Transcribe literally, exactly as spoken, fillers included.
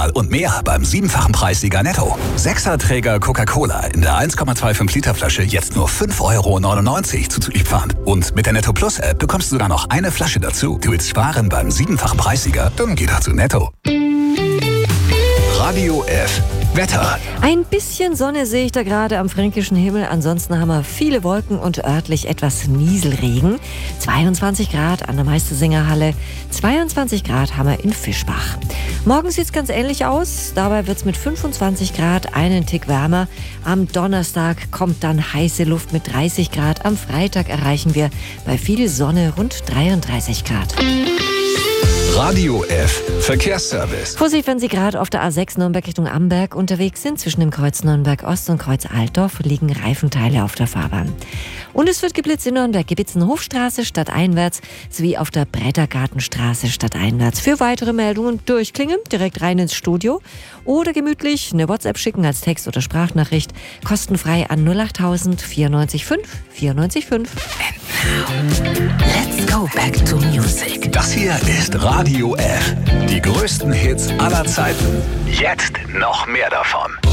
und mehr beim siebenfachen Preissieger Netto. Sechserträger Coca-Cola in der eins Komma fünfundzwanzig Liter Flasche jetzt nur fünf Euro neunundneunzig zuzüglich Pfand. Und mit der Netto Plus App bekommst du sogar noch eine Flasche dazu. Du willst sparen beim siebenfachen Preissieger? Dann geh doch zu Netto. Radio F. Wetter. Ein bisschen Sonne sehe ich da gerade am fränkischen Himmel. Ansonsten haben wir viele Wolken und örtlich etwas Nieselregen. zweiundzwanzig Grad an der Meistersingerhalle. zweiundzwanzig Grad haben wir in Fischbach. Morgen sieht es ganz ähnlich aus. Dabei wird es mit fünfundzwanzig Grad einen Tick wärmer. Am Donnerstag kommt dann heiße Luft mit dreißig Grad. Am Freitag erreichen wir bei viel Sonne rund dreiunddreißig Grad. Radio F. Verkehrsservice. Vorsicht, wenn Sie gerade auf der A sechs Nürnberg Richtung Amberg unterwegs sind. Zwischen dem Kreuz Nürnberg Ost und Kreuz Altdorf liegen Reifenteile auf der Fahrbahn. Und es wird geblitzt in Nürnberg, Gebitzenhofstraße stadteinwärts sowie auf der Brettergartenstraße stadteinwärts. Für weitere Meldungen durchklingen, direkt rein ins Studio oder gemütlich eine WhatsApp schicken als Text- oder Sprachnachricht. Kostenfrei an null acht tausend vierundneunzig fünf vierundneunzig fünf. And now, let's go back to music. Das hier ist Radio F. Die größten Hits aller Zeiten. Jetzt noch mehr davon.